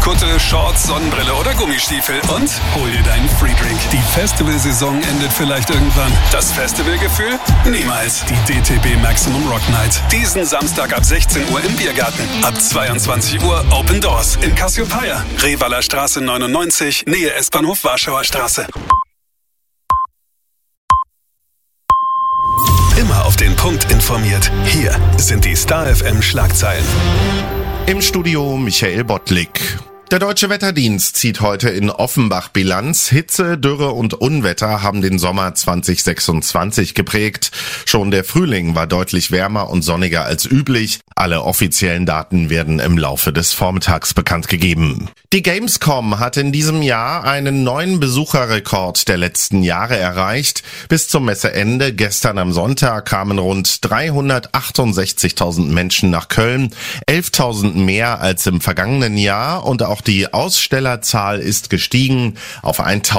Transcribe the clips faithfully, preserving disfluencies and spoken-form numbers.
Kutte, Shorts, Sonnenbrille oder Gummistiefel und hol dir deinen Freedrink. Die Festivalsaison endet vielleicht irgendwann. Das Festivalgefühl? Niemals. Die D T B Maximum Rock Night. Diesen Samstag ab sechzehn Uhr im Biergarten. Ab zweiundzwanzig Uhr Open Doors in Cassiopeia. Revaler Straße neunundneunzig, Nähe S-Bahnhof Warschauer Straße. Immer auf den Punkt informiert. Hier sind die Star F M Schlagzeilen. Im Studio Michael Bottlik. Der Deutsche Wetterdienst zieht heute in Offenbach Bilanz. Hitze, Dürre und Unwetter haben den Sommer zwanzig sechsundzwanzig geprägt. Schon der Frühling war deutlich wärmer und sonniger als üblich. Alle offiziellen Daten werden im Laufe des Vormittags bekannt gegeben. Die Gamescom hat in diesem Jahr einen neuen Besucherrekord der letzten Jahre erreicht. Bis zum Messeende gestern am Sonntag kamen rund dreihundertachtundsechzigtausend Menschen nach Köln, elftausend mehr als im vergangenen Jahr, und auch die Ausstellerzahl ist gestiegen auf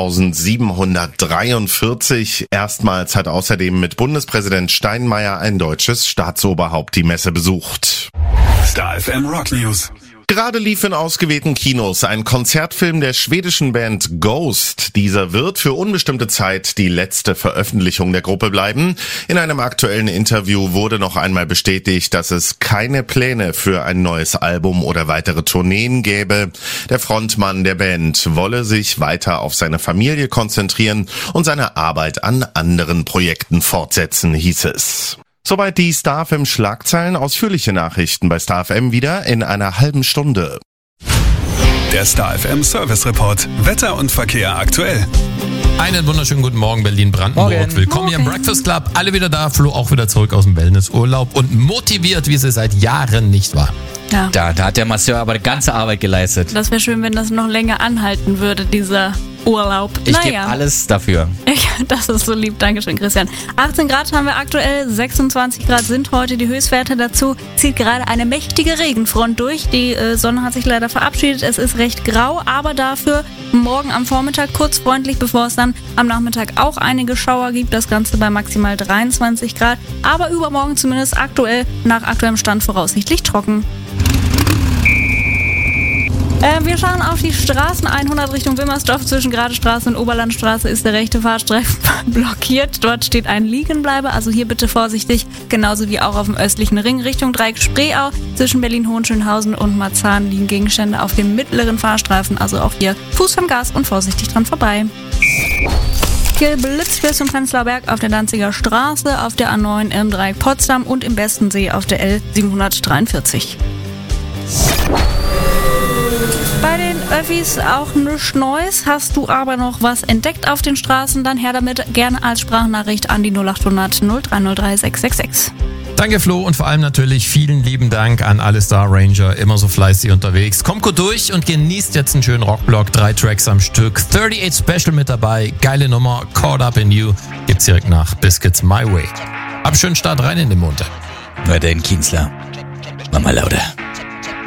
eintausendsiebenhundertdreiundvierzig. Erstmals hat außerdem mit Bundespräsident Steinmeier ein deutsches Staatsoberhaupt die Messe besucht. Star F M Rock News. Gerade lief in ausgewählten Kinos ein Konzertfilm der schwedischen Band Ghost. Dieser wird für unbestimmte Zeit die letzte Veröffentlichung der Gruppe bleiben. In einem aktuellen Interview wurde noch einmal bestätigt, dass es keine Pläne für ein neues Album oder weitere Tourneen gäbe. Der Frontmann der Band wolle sich weiter auf seine Familie konzentrieren und seine Arbeit an anderen Projekten fortsetzen, hieß es. Soweit die Star F M Schlagzeilen. Ausführliche Nachrichten bei Star F M wieder in einer halben Stunde. Der Star F M Service Report. Wetter und Verkehr aktuell. Einen wunderschönen guten Morgen, Berlin-Brandenburg. Morgen. Willkommen hier im Breakfast Club. Alle wieder da. Flo auch wieder zurück aus dem Wellnessurlaub und motiviert, wie sie seit Jahren nicht war. Ja. Da, da hat der Masseur aber eine ganze Arbeit geleistet. Das wäre schön, wenn das noch länger anhalten würde, dieser Urlaub. Ich naja. gebe alles dafür. Das ist so lieb. Dankeschön, Christian. achtzehn Grad haben wir aktuell, sechsundzwanzig Grad sind heute die Höchstwerte. Dazu zieht gerade eine mächtige Regenfront durch. Die äh, Sonne hat sich leider verabschiedet. Es ist recht grau, aber dafür morgen am Vormittag kurz freundlich, bevor es dann am Nachmittag auch einige Schauer gibt. Das Ganze bei maximal dreiundzwanzig Grad. Aber übermorgen zumindest aktuell, nach aktuellem Stand voraussichtlich trocken. Äh, wir schauen auf die Straßen. hundert Richtung Wilmersdorf. Zwischen Gradestraße und Oberlandstraße ist der rechte Fahrstreifen blockiert. Dort steht ein Liegenbleibe, also hier bitte vorsichtig. Genauso wie auch auf dem östlichen Ring Richtung Dreieck Spreeau. Zwischen Berlin-Hohenschönhausen und Marzahn liegen Gegenstände auf dem mittleren Fahrstreifen. Also auch hier Fuß vom Gas und vorsichtig dran vorbei. Hier Blitz bis zum Prenzlauer Berg auf der Danziger Straße, auf der A neun im Dreieck Potsdam und im Bestensee auf der L siebenhundertdreiundvierzig. Bei den Öffis auch nichts Neues. Hast du aber noch was entdeckt auf den Straßen, dann her damit, gerne als Sprachnachricht an die null acht hundert null drei null drei sechs sechs sechs. Danke Flo und vor allem natürlich vielen lieben Dank an alle Star Ranger, immer so fleißig unterwegs. Kommt gut durch und genießt jetzt einen schönen Rockblock, drei Tracks am Stück, achtundachtzig Special mit dabei, geile Nummer, Caught Up in You, gibt's direkt nach Biscuits My Way. Hab schönen Start rein in den Montag. Weiter in Kienzler. Mama lauter.